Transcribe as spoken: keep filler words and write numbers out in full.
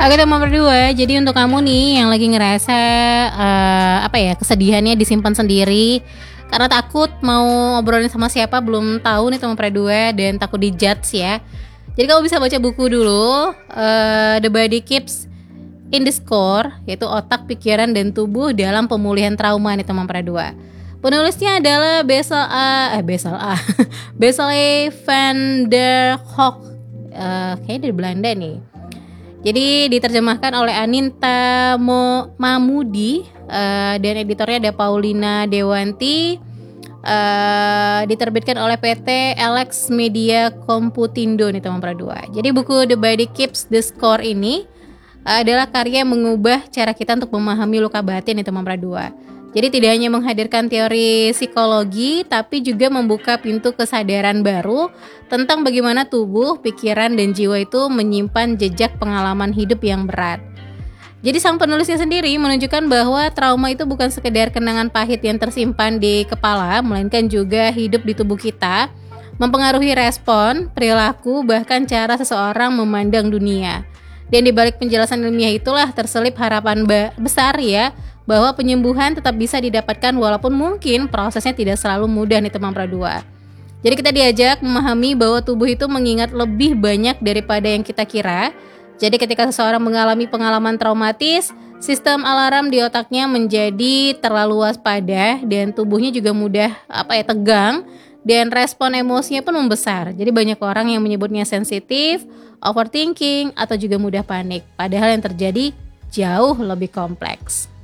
Oke teman berdua, jadi untuk kamu nih yang lagi ngerasa uh, apa ya kesedihannya disimpan sendiri karena takut mau ngobrolin sama siapa belum tahu nih teman berdua dan takut dijudge ya. Jadi kamu bisa baca buku dulu uh, The Body Keeps in the Score, yaitu otak, pikiran dan tubuh dalam pemulihan trauma nih teman berdua. Penulisnya adalah Bessel A, eh Bessel A, Bessel A. van der Kolk, uh, kayaknya dari Belanda nih. Jadi diterjemahkan oleh Aninta Mo- Mamudi uh, dan editornya ada Paulina Dewanti. Uh, diterbitkan oleh P T Alex Media Computindo nih teman berdua. Jadi buku The Body Keeps the Score ini uh, adalah karya yang mengubah cara kita untuk memahami luka batin nih teman berdua. Jadi tidak hanya menghadirkan teori psikologi, tapi juga membuka pintu kesadaran baru tentang bagaimana tubuh, pikiran, dan jiwa itu menyimpan jejak pengalaman hidup yang berat. Jadi sang penulisnya sendiri menunjukkan bahwa trauma itu bukan sekedar kenangan pahit yang tersimpan di kepala, melainkan juga hidup di tubuh kita, mempengaruhi respon, perilaku, bahkan cara seseorang memandang dunia. Dan di balik penjelasan ilmiah itulah terselip harapan ba- besar ya, bahwa penyembuhan tetap bisa didapatkan walaupun mungkin prosesnya tidak selalu mudah nih teman berdua. Jadi kita diajak memahami bahwa tubuh itu mengingat lebih banyak daripada yang kita kira. Jadi ketika seseorang mengalami pengalaman traumatis, sistem alarm di otaknya menjadi terlalu waspada dan tubuhnya juga mudah apa ya tegang dan respon emosinya pun membesar. Jadi banyak orang yang menyebutnya sensitif, overthinking atau juga mudah panik. Padahal yang terjadi jauh lebih kompleks.